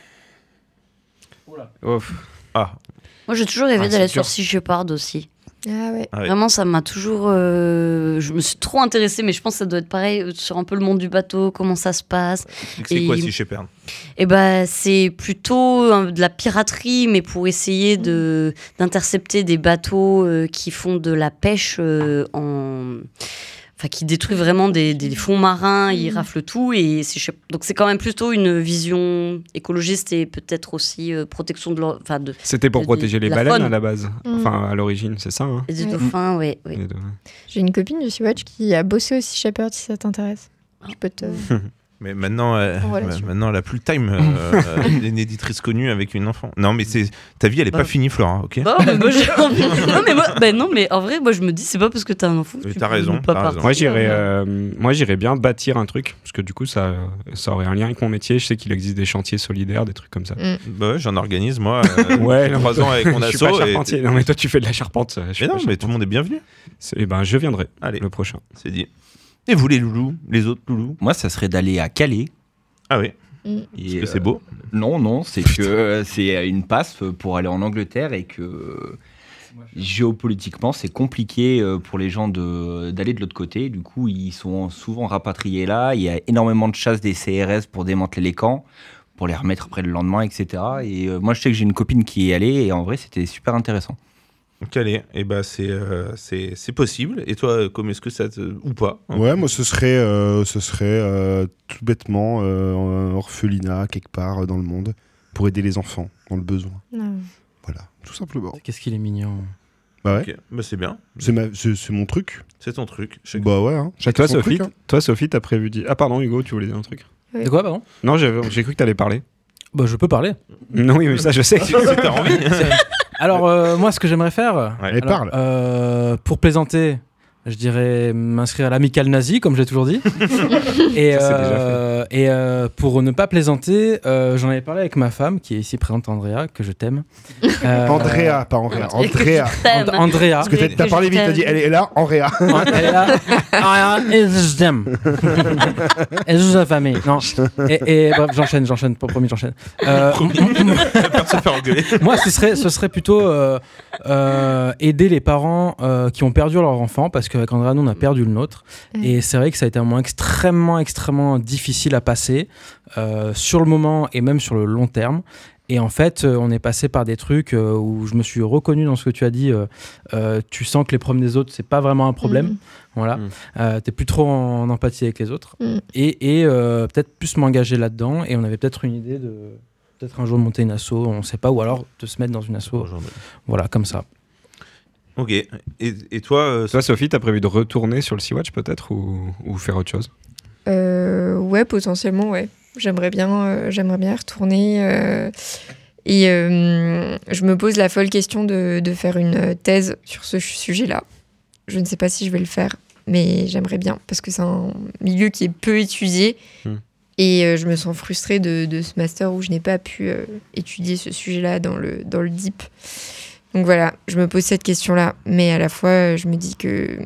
Speaker 3: Ouf.
Speaker 2: Ah,
Speaker 5: Moi, j'ai toujours rêvé
Speaker 3: Ah,
Speaker 5: d'aller
Speaker 3: c'est
Speaker 5: sur
Speaker 3: dur.
Speaker 5: Sea Shepherd aussi.
Speaker 1: Ah ouais.
Speaker 2: ah ouais.
Speaker 5: Vraiment, ça m'a toujours. euh, Je me suis trop intéressée, mais je pense que ça doit être pareil euh, sur un peu le monde du bateau, comment ça se passe.
Speaker 2: C'est
Speaker 5: Et-
Speaker 2: quoi si Shepherd?
Speaker 5: Et ben, c'est plutôt euh, de la piraterie, mais pour essayer de d'intercepter des bateaux euh, qui font de la pêche euh, en. Enfin, qui détruisent vraiment des, des fonds marins, ils raflent tout. Et c'est, je sais- donc, c'est quand même plutôt une vision écologiste et peut-être aussi euh, protection de l'or- enfin, de,
Speaker 3: C'était pour
Speaker 5: de-
Speaker 3: protéger
Speaker 5: de
Speaker 3: les
Speaker 5: la
Speaker 3: baleines
Speaker 5: faune.
Speaker 3: à la base.
Speaker 1: Mm.
Speaker 3: Enfin, à l'origine, c'est ça. Hein.
Speaker 5: des
Speaker 1: Ouais.
Speaker 5: dauphins, oui. oui.
Speaker 3: Les deux.
Speaker 1: J'ai une copine du Sea-Watch qui a bossé au Sea Shepherd, si ça t'intéresse. Je peux te...
Speaker 2: Mais maintenant, euh,
Speaker 1: En relation.
Speaker 2: bah, maintenant, elle a plus le time. Euh, euh, une éditrice connue avec une enfant. Non, mais c'est ta vie, elle est
Speaker 5: Bah.
Speaker 2: pas finie, Flora. Ok.
Speaker 5: Bon, mais moi, j'ai envie- non, mais moi, ben non, mais en vrai, moi, je me dis, c'est pas parce que t'as un enfant que
Speaker 2: Oui,
Speaker 5: tu
Speaker 2: t'as
Speaker 5: peux
Speaker 2: raison,
Speaker 5: pas
Speaker 2: t'as
Speaker 5: partir.
Speaker 2: raison.
Speaker 3: Moi, j'irais, euh, moi, j'irais bien bâtir un truc, parce que du coup, ça, ça aurait un lien avec mon métier. Je sais qu'il existe des chantiers solidaires, des trucs comme ça.
Speaker 1: Mm.
Speaker 2: Bah ouais, j'en organise moi. Euh,
Speaker 3: Ouais,
Speaker 2: depuis
Speaker 3: non,
Speaker 2: trois ans avec mon
Speaker 3: je suis pas
Speaker 2: asso. et-
Speaker 3: charpentier. Non, mais toi, tu fais de la charpente. Je suis
Speaker 2: Mais
Speaker 3: pas
Speaker 2: non, mais tout le monde est bienvenu.
Speaker 3: C'est- Eh ben, je viendrai
Speaker 2: Allez,
Speaker 3: le prochain.
Speaker 2: c'est dit. Et vous, les loulous, les autres loulous?
Speaker 7: Moi, ça serait d'aller à Calais.
Speaker 2: Ah oui,
Speaker 1: Mm.
Speaker 7: Et,
Speaker 2: parce que
Speaker 7: euh,
Speaker 2: c'est beau.
Speaker 7: Non, non, c'est que euh, c'est une passe pour aller en Angleterre et que euh, géopolitiquement, c'est compliqué euh, pour les gens de- d'aller de l'autre côté. Du coup, ils sont souvent rapatriés là. Il y a énormément de chasse des C R S pour démanteler les camps, pour les remettre après le lendemain, et cetera. Et euh, moi, je sais que j'ai une copine qui y est allée et en vrai, c'était super intéressant.
Speaker 2: Calais, et bah c'est euh, c'est c'est possible. Et toi, comme est-ce que ça te... ou pas hein?
Speaker 4: Ouais, moi ce serait, euh, ce serait euh, tout bêtement euh, un orphelinat quelque part euh, dans le monde pour aider les enfants dans le besoin.
Speaker 1: Non.
Speaker 4: Voilà, tout simplement.
Speaker 6: Qu'est-ce qu'il est mignon.
Speaker 4: Bah ouais,
Speaker 2: Ok, bah c'est bien.
Speaker 4: c'est, ma- c'est, c'est mon truc.
Speaker 2: C'est ton truc. Chacun-
Speaker 4: Bah ouais, hein.
Speaker 3: Et
Speaker 4: Chacun
Speaker 3: toi,
Speaker 4: son
Speaker 3: Sophie,
Speaker 4: truc, hein.
Speaker 3: toi, Sophie, t'as prévu d'y... Ah, pardon, Hugo, tu voulais dire un truc?
Speaker 1: Ouais.
Speaker 6: De quoi, pardon?
Speaker 3: Non, j'ai, j'ai cru que t'allais parler.
Speaker 6: Bah, je peux parler.
Speaker 3: Non, oui, mais ça, je sais.
Speaker 2: Si t'as envie.
Speaker 6: Alors, euh, moi, ce que j'aimerais faire.
Speaker 2: Ouais.
Speaker 4: Allez,
Speaker 6: alors,
Speaker 4: parle.
Speaker 6: euh, pour plaisanter, je dirais m'inscrire à l'amicale nazie, comme j'ai toujours dit. et
Speaker 3: Ça, c'est déjà
Speaker 6: euh, et euh, pour ne pas plaisanter, euh, j'en avais parlé avec ma femme, qui est ici présente, Andrea, que je t'aime. Euh,
Speaker 4: Andrea, pas Andrea.
Speaker 5: Et que
Speaker 4: Andrea.
Speaker 5: je t'aime.
Speaker 6: And- Andrea.
Speaker 4: Parce que t'as,
Speaker 5: Et
Speaker 4: t'as
Speaker 5: que
Speaker 4: parlé
Speaker 5: je
Speaker 4: vite, t'as
Speaker 5: t'aime.
Speaker 4: dit elle est là, Andrea.
Speaker 6: Elle est là. Andrea, et je t'aime. Et je sa famille. Non. Et, et bref, j'enchaîne, j'enchaîne. Promis, j'enchaîne. Euh,
Speaker 2: Peur de se faire engueuler.
Speaker 6: Moi, ce serait, ce serait plutôt euh, euh, aider les parents euh, qui ont perdu leur enfant, parce qu'avec Andrea, nous, on a perdu le nôtre.
Speaker 1: Mm.
Speaker 6: Et c'est vrai que ça a été un moment extrêmement, extrêmement difficile à passer, euh, sur le moment et même sur le long terme. Et en fait, euh, on est passé par des trucs euh, où je me suis reconnu dans ce que tu as dit. Euh, euh, tu sens que les problèmes des autres, c'est pas vraiment un problème.
Speaker 1: Mm.
Speaker 6: Voilà.
Speaker 3: Mm.
Speaker 6: Euh, t'es plus trop en, en empathie avec les autres.
Speaker 1: Mm.
Speaker 6: Et, et euh, peut-être plus m'engager là-dedans. Et on avait peut-être une idée de peut-être un jour monter une asso, on sait pas, ou alors de se mettre dans une asso. Voilà, comme ça.
Speaker 2: Ok. Et, et toi, euh,
Speaker 3: Toi, Sophie, t'as prévu de retourner sur le Sea-Watch peut-être ou, ou faire autre chose?
Speaker 1: Euh, ouais, potentiellement, ouais. J'aimerais bien, euh, j'aimerais bien y retourner. euh, et euh, je me pose la folle question de, de faire une thèse sur ce sujet-là. Je ne sais pas si je vais le faire, mais j'aimerais bien, parce que c'est un milieu qui est peu étudié.
Speaker 3: Hmm.
Speaker 1: Et euh, je me sens frustrée de, de ce master où je n'ai pas pu euh, étudier ce sujet-là dans le, dans le D I P. Donc voilà, je me pose cette question-là. Mais à la fois, je me dis que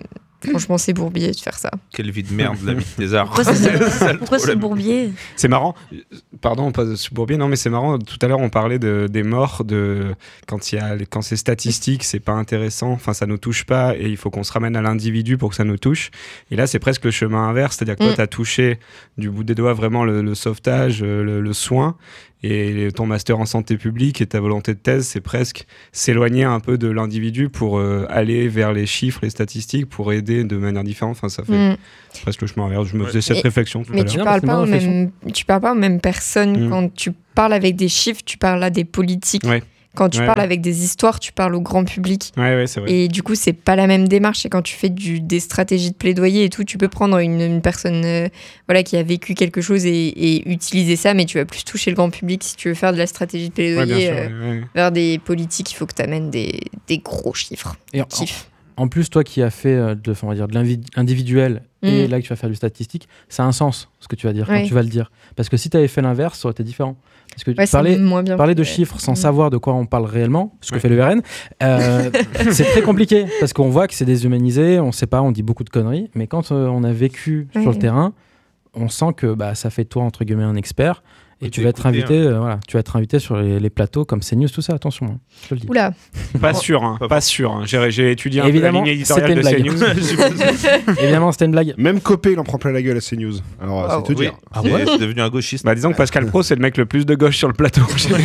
Speaker 1: Franchement, c'est bourbier de faire ça.
Speaker 2: Quelle vie de merde, la vie de Thésard.
Speaker 5: Pourquoi c'est, pourquoi c'est bourbier?
Speaker 3: C'est marrant. Pardon, pas ce bourbier. Non, mais c'est marrant. Tout à l'heure, on parlait de, des morts. De quand il y a, quand c'est statistique, c'est pas intéressant. Enfin, ça nous touche pas, et il faut qu'on se ramène à l'individu pour que ça nous touche. Et là, c'est presque le chemin inverse. C'est-à-dire que toi,
Speaker 1: Mm.
Speaker 3: t'as touché du bout des doigts vraiment le, le sauvetage, le, le soin. Et ton master en santé publique et ta volonté de thèse, c'est presque s'éloigner un peu de l'individu pour euh, aller vers les chiffres, les statistiques, pour aider de manière différente. Enfin, ça fait
Speaker 1: Mm.
Speaker 3: presque le chemin inverse. Je me
Speaker 2: Ouais.
Speaker 3: faisais cette
Speaker 1: Mais-
Speaker 3: réflexion tout
Speaker 1: Mais
Speaker 3: à
Speaker 1: tu
Speaker 3: l'heure.
Speaker 6: Non,
Speaker 1: parles
Speaker 6: mais c'est
Speaker 1: pas
Speaker 6: une
Speaker 1: aux
Speaker 6: bonne
Speaker 1: mêmes, tu parles pas aux mêmes personnes
Speaker 3: Mm.
Speaker 1: quand tu parles avec des chiffres. Tu parles à des politiques.
Speaker 3: Ouais.
Speaker 1: Quand tu
Speaker 3: Ouais,
Speaker 1: parles
Speaker 3: ouais.
Speaker 1: avec des histoires, tu parles au grand public.
Speaker 3: Ouais, ouais, c'est vrai.
Speaker 1: Et du coup, c'est pas la même démarche. Et quand tu fais du, des stratégies de plaidoyer et tout, tu peux prendre une, une personne euh, voilà, qui a vécu quelque chose et, et utiliser ça, mais tu vas plus toucher le grand public si tu veux faire de la stratégie de
Speaker 3: Ouais, bien
Speaker 1: plaidoyer
Speaker 3: sûr,
Speaker 1: euh,
Speaker 3: ouais, ouais.
Speaker 1: vers des politiques. Il faut que tu amènes des, des gros chiffres.
Speaker 6: Et en,
Speaker 1: Chiffres.
Speaker 6: en plus, toi qui as fait euh, de, enfin, on va dire, de l'individuel et
Speaker 1: Mm.
Speaker 6: là que tu vas faire du statistique, ça a un sens ce que tu vas dire
Speaker 1: Ouais.
Speaker 6: quand tu vas le dire. Parce que si tu avais fait l'inverse, ça aurait été différent. Parce que
Speaker 1: Ouais, c'est
Speaker 6: parler,
Speaker 1: moins bien
Speaker 6: parler de
Speaker 1: fait.
Speaker 6: chiffres sans
Speaker 1: Mm.
Speaker 6: savoir de quoi on parle réellement, ce que
Speaker 2: Ouais.
Speaker 6: fait le R N, euh, c'est très compliqué parce qu'on voit que c'est déshumanisé, on sait pas, on dit beaucoup de conneries, mais quand euh, on a vécu
Speaker 1: Ouais.
Speaker 6: sur le terrain, on sent que bah, ça fait toi entre guillemets un expert et
Speaker 2: Faut
Speaker 6: tu vas être
Speaker 2: t'écouter,
Speaker 6: invité, euh, voilà, tu vas être invité sur les, les plateaux comme CNews, tout ça. Attention, hein, je te le dis.
Speaker 1: Oula.
Speaker 3: Pas sûr, hein,
Speaker 2: Pas
Speaker 3: pas sûr. hein. J'ai, j'ai étudié un
Speaker 6: Évidemment,
Speaker 3: peu la ligne éditoriale de
Speaker 6: c'était une
Speaker 3: CNews.
Speaker 6: Évidemment, c'était une blague.
Speaker 4: Même Copé, il en prend plein la gueule à CNews. Alors,
Speaker 1: Ah,
Speaker 4: c'est te
Speaker 2: Oui,
Speaker 4: dire.
Speaker 6: Ah
Speaker 2: c'est
Speaker 6: ouais
Speaker 2: c'est devenu un gauchiste.
Speaker 3: Bah, disons que Pascal Pro, c'est le mec le plus de gauche sur le plateau.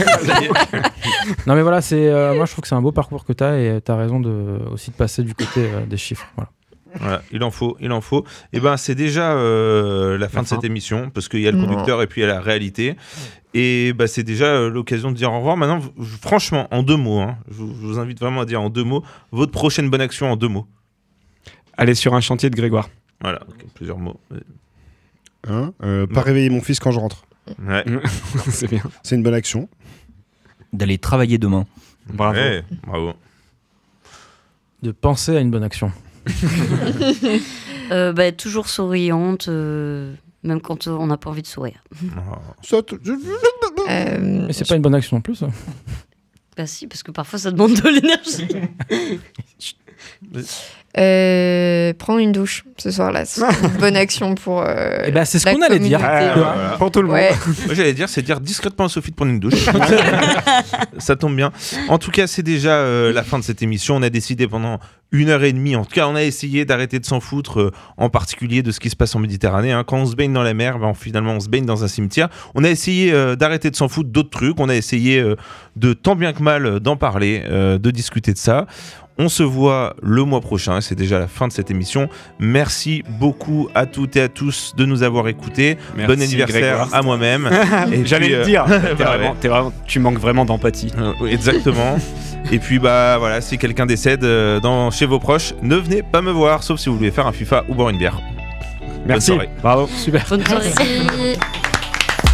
Speaker 6: Non mais voilà, c'est euh, moi je trouve que c'est un beau parcours que tu as et tu as raison de, aussi de passer du côté euh, des chiffres. Voilà.
Speaker 2: Voilà, il en faut, il en faut. Et ben, c'est déjà euh, la fin
Speaker 3: La
Speaker 2: de
Speaker 3: fin.
Speaker 2: cette émission parce qu'il y a le
Speaker 1: Non.
Speaker 2: conducteur et puis il y a la réalité. Et bah, c'est déjà euh, l'occasion de dire au revoir. Maintenant, v- franchement, en deux mots, hein, je, vous, je vous invite vraiment à dire en deux mots votre prochaine bonne action en deux mots.
Speaker 3: Aller sur un chantier de Grégoire.
Speaker 2: Voilà, ok, plusieurs mots.
Speaker 4: Hein Euh, pas réveiller mon fils quand je rentre.
Speaker 2: Ouais.
Speaker 3: C'est bien.
Speaker 4: C'est une bonne action.
Speaker 7: D'aller travailler demain.
Speaker 3: Bravo.
Speaker 2: Ouais, bravo.
Speaker 6: De penser à une bonne action.
Speaker 5: Euh, bah, être toujours souriante, euh, même quand euh, on n'a pas envie de sourire.
Speaker 2: Oh.
Speaker 4: Ça, t- je-
Speaker 1: Euh,
Speaker 6: Mais c'est pas une bonne action en plus. ça.
Speaker 5: Bah si, parce que parfois ça demande de l'énergie.
Speaker 1: euh, prendre une douche ce soir-là. C'est une bonne action pour. euh,
Speaker 6: Et bah c'est ce
Speaker 1: la
Speaker 6: qu'on allait dire.
Speaker 1: communauté.
Speaker 3: Ah,
Speaker 6: Tu vois.
Speaker 2: voilà.
Speaker 3: Pour tout le monde.
Speaker 1: Ouais.
Speaker 2: Moi, j'allais dire, c'est dire discrètement à Sophie de prendre une douche. Ça tombe bien. En tout cas, c'est déjà euh, la fin de cette émission. On a décidé pendant une heure et demie, en tout cas, on a essayé d'arrêter de s'en foutre, euh, en particulier de ce qui se passe en Méditerranée. Hein. Quand on se baigne dans la mer, ben, finalement, on se baigne dans un cimetière. On a essayé euh, d'arrêter de s'en foutre d'autres trucs. On a essayé euh, de tant bien que mal euh, d'en parler, euh, de discuter de ça. On se voit le mois prochain, c'est déjà la fin de cette émission. Merci beaucoup à toutes et à tous de nous avoir écoutés.
Speaker 3: Merci,
Speaker 2: Bon anniversaire
Speaker 3: Grégoire.
Speaker 2: à moi-même. Et
Speaker 3: J'allais
Speaker 2: puis,
Speaker 3: le
Speaker 2: euh,
Speaker 3: dire. T'es
Speaker 2: bah
Speaker 3: vraiment-
Speaker 2: ouais.
Speaker 3: t'es vraiment- tu manques vraiment d'empathie.
Speaker 2: Euh, oui, exactement. Et puis bah voilà, si quelqu'un décède euh, dans, chez vos proches, ne venez pas me voir, sauf si vous voulez faire un FIFA ou boire une bière.
Speaker 3: Merci.
Speaker 2: soirée.
Speaker 3: Bravo.
Speaker 6: Super.
Speaker 5: Bonne soirée.
Speaker 1: Merci.